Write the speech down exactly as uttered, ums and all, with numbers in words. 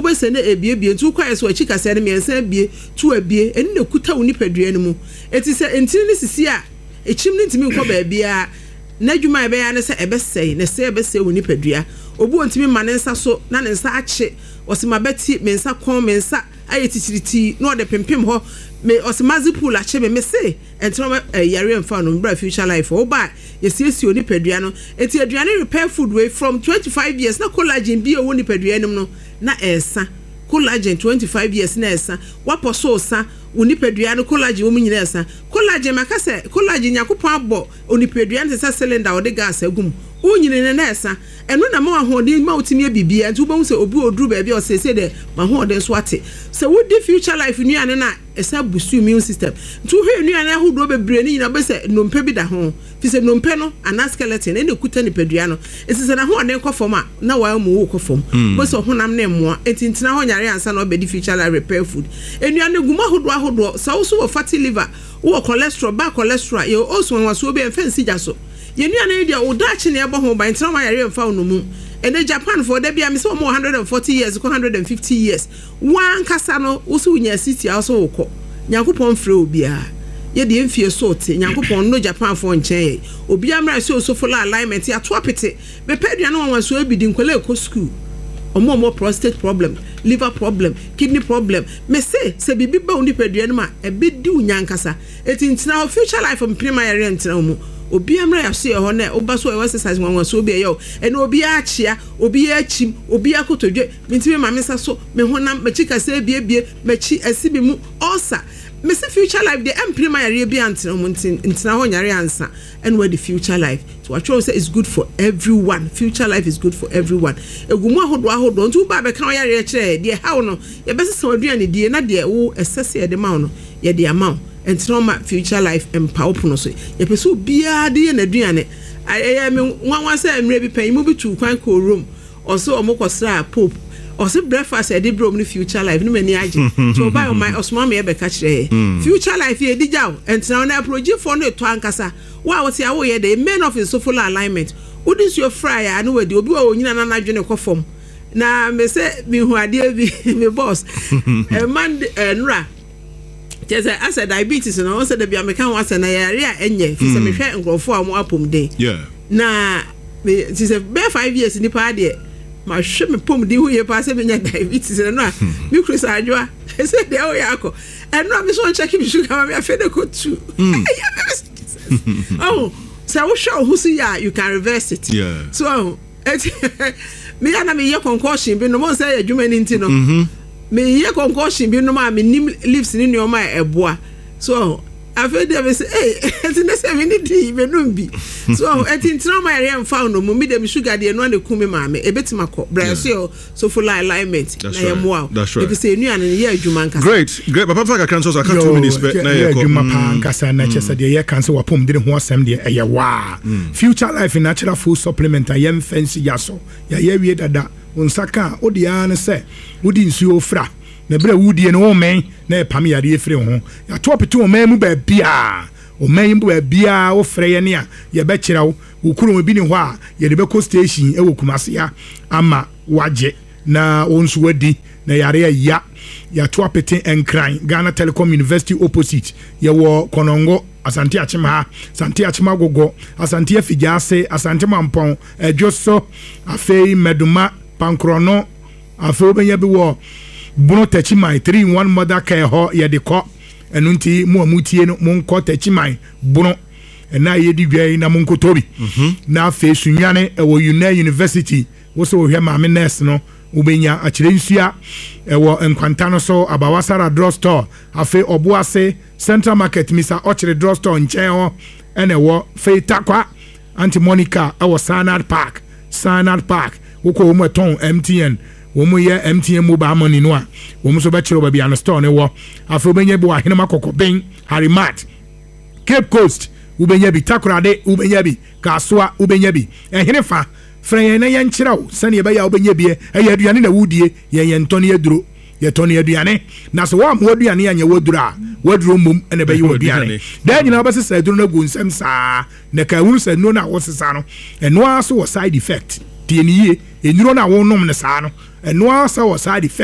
be se na ebie bie ntu kwa eso achi kase ne miensa bie tu abie eni na kuta wo nipadua ne mu eti se entini ne sisi a echim ne ntimi nkɔ ba bia na dwuma ebe ya ne se ebe sei ne se ebe sei wo nipadua obu ontimi ma ne nsa so na ne nsa ache osima beti me nsa kon me nsa aye titiriti no de pempem ho me osimazi pool ache me me se entro yare mfa no bra future life o ba yesiesi oni padua no enti aduane repair food way from twenty-five years na collagen bi o ni padua nim no na esa collagen twenty-five years na esa wapo so sa oni padua no collagen o mu nyina esa collagen makase collagen yakopon abo oni padua no se cylinder o de gas agum o nyine na esa eno na ma hoden ma otimi bibia nti wo se obi oduru ba bia o se se de ma hoden so ate se wo di future life nuane na esa busu immune system nti wo hwe nuane ahodo bebre ni nyina be se nompe bi da ho fi se nompe no ana skeleton ene kuta ni padua no esi se na hoden kofom a na wa mu wo kofom bo se honam na emmoa enti ntina ho nyare ansa na obedi future life repair food enuane guma ahodo ahodo sa wo so wo fatty liver wo cholesterol ba cholesterol ye oso nwa so obi enfensi jaso yenu ane dia odachi na ebo ho ban tena yare mfa no mu ene Japan for da bia me so mo one hundred forty years one hundred fifty years wan kasa no wo so nya city also wokọ Nyankopon frɛ obia ye de mfie so te Nyankopon no Japan for nchen obia mra so so full alignment ya to apete be pedua no wan so ebidi nkwala ekọ school omo mo prostate problem liver problem kidney problem me say se bibi ba oni pedua no ma e be di unyankasa etintina future life of prima yare ntina mu obi amra ya so ye ho na oba so exercise wan so obi yo ene obi achia obi achim obi akotodwe mintime ma mesa so me honam machika se bie bie machi asibi mu osa me se future life the emprima yare bi antina mu ntina ho nyare ansa and where the future life so I try to say it's good for everyone future life is good for everyone egumu ahodo ahodo ntu ba be kan yare kire de how no ye be se aduane die na de wo esese ye de ma no ye de ama and trauma future life empower no so ye peso bia de na aduane aye me wan wan say mre bi pan mu bi tu kwan ko room also omokosra pope also breakfast e de brom no future life no mani age so buy my osman me be ka kire future life ye di jaw and now na project for no to ankasa wa what ya wo ye the main of so full alignment udis your fry anu we de obi wa onyina na nadwene kofom na me say me hu ade bi me boss e man nra just as a diabetes no also the American was na yare a enye fi se me hwe ngrofo a mo apom den yeah na me ti se be five years ni pa de ma hwe me pom di hu ye pa se me nya diabetes no a me krusa adwa e se de o yakọ e no me so check me sugar me afede ko tu oh so we show who see ya you can reverse it yeah so me na me ye concussion bi no mo say adwuma ni nti no me ye concussion bi no ma me nim lives ni no ma eboa so after them say eh enti na say me ni di me no bi so enti ntina ma yare mfa no mo me dem sugar de no na kumi ma me ebetima ko brasil so full alignment na ye mo if say nu an ye adwuma nkasa great great papa fa ka kan so so aka two minutes na ye ko adwuma pa nkasa na chese de ye kan so wapom de ho asem de ye wa future life natural food supplement ayem fancy yaso ya ye wie dada unsaka odia ne se wodi nsuo fra na bra wudie no wo men na pam yare efre ho ya to pete wo men mu ba bia o men mu ba bia wo frɛ ye ne a ye be kira wo ukuru bi ni ho a ye de be ko station e wo kumase ya ama waje na onsu wadi na yare ya ya to pete enkran Ghana Telecom University opposite ye wo Konongo Asante Achima ha Asante Achima gogo Asante Afijase Asante Mampon Edwoso afei Meduma Pankrono afei obenya bi wo Bruno Techimai three in one mother care ho ye de ko enunti mu amutie no mon ko Techimai Bruno ena ye di dwai na mon ko tobi na afei sunwane e wo Una University wo so hwe ma me nurse no ubenya akire nsua e wo enkwanta no so Abawasara drugstore afei Obuase Central Market Mister Ochire drugstore nchen ho ene wo Feitakwa Auntie Monica e wo Sanad Park Sanad Park wo ko mo ton M T N wo mo ye M T N mobile money no a wo mo so be kire oba bia no store ne wo afei ubenya bi wa henema kokoben Harimat Cape Coast ubenya bi Takorade ubenya bi Kaswa ubenya bi ehenefa frɛ na yɛn kyerɛw sane yɛbɛyɛ obenya bie ɛyɛ aduane na wudie yɛn yɛn tɔne aduro yɛ tɔne aduane na so wa mo aduane anya waduro a waduro mom ɛna bɛyɛ aduane da nyina wobɛsesa aduro na gu nsɛm saa na ka wuru sɛ no na wosesa no ɛno aso wɔ side effect tie ne yie enuro na wonom ne saa no ɛno aso wɔ side effect